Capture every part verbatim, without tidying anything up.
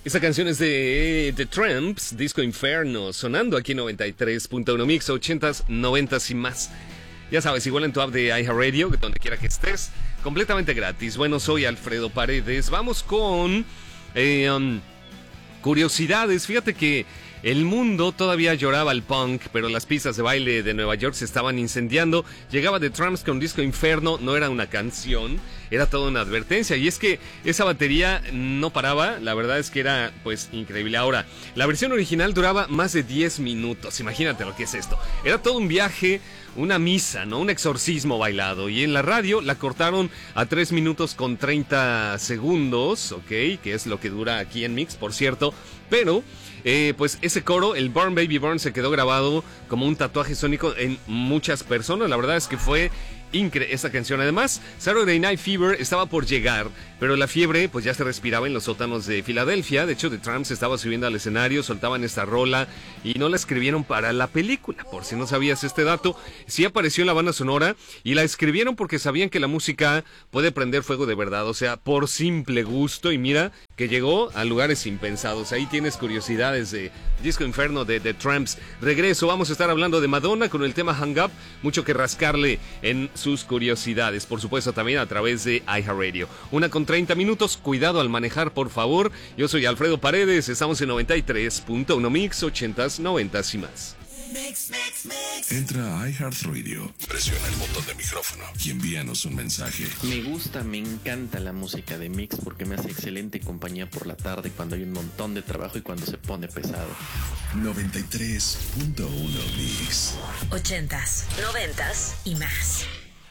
Esta canción es de The Tramps, Disco Inferno, sonando aquí en noventa y tres punto uno Mix, ochentas, noventas y más. Ya sabes, igual en tu app de iHeartRadio, donde quiera que estés, completamente gratis. Bueno, soy Alfredo Paredes. Vamos con eh, um, curiosidades. Fíjate que el mundo todavía lloraba al punk, pero las pistas de baile de Nueva York se estaban incendiando. Llegaba The Tramps con Disco Inferno, no era una canción, era toda una advertencia. Y es que esa batería no paraba, la verdad es que era pues increíble. Ahora, la versión original duraba más de diez minutos, imagínate lo que es esto. Era todo un viaje, una misa, ¿no? Un exorcismo bailado. Y en la radio la cortaron a tres minutos con treinta segundos, ¿ok? Que es lo que dura aquí en Mix, por cierto. Pero... Eh, pues ese coro, el Burn Baby Burn, se quedó grabado como un tatuaje sónico en muchas personas. La verdad es que fue increíble esta canción. Además, Saturday Night Fever estaba por llegar, pero la fiebre pues ya se respiraba en los sótanos de Filadelfia. De hecho, The Tramps estaba subiendo al escenario, soltaban esta rola y no la escribieron para la película. Por si no sabías este dato, sí apareció en la banda sonora y la escribieron porque sabían que la música puede prender fuego de verdad, o sea, por simple gusto. Y mira que llegó a lugares impensados. Ahí tienes curiosidades de Disco Inferno de The Tramps. Regreso, vamos a estar hablando de Madonna con el tema Hang Up, mucho que rascarle en sus curiosidades, por supuesto también a través de iHeartRadio. Una con treinta minutos, cuidado al manejar, por favor. Yo soy Alfredo Paredes, estamos en noventa y tres punto uno Mix, ochentas, noventas y más. Mix, mix, mix. Entra a iHeartRadio, presiona el botón de micrófono y envíanos un mensaje. Me gusta, me encanta la música de Mix porque me hace excelente compañía por la tarde cuando hay un montón de trabajo y cuando se pone pesado. noventa y tres punto uno Mix. Ochentas, noventas y más.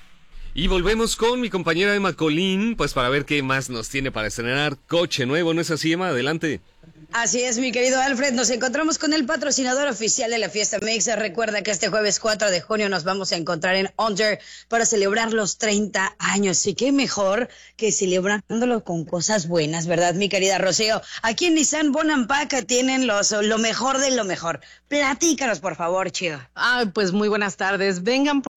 Y volvemos con mi compañera Emma Colín, pues para ver qué más nos tiene para estrenar coche nuevo, ¿no es así, Emma? Adelante. Así es, mi querido Alfred, nos encontramos con el patrocinador oficial de la fiesta Mix. Recuerda que este jueves cuatro de junio nos vamos a encontrar en Under para celebrar los treinta años. Y qué mejor que celebrándolo con cosas buenas, ¿verdad, mi querida Rocío? Aquí en Nissan Bonampak tienen los, lo mejor de lo mejor. Platícanos, por favor, chido. Ah, pues muy buenas tardes. Vengan